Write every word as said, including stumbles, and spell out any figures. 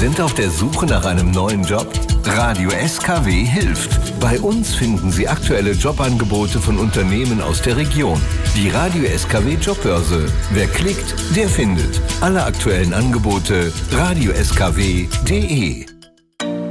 sind auf der Suche nach einem neuen Job? Radio S K W hilft. Bei uns finden Sie aktuelle Jobangebote von Unternehmen aus der Region. Die Radio S K W Jobbörse. Wer klickt, der findet. Alle aktuellen Angebote radio s k w punkt d e.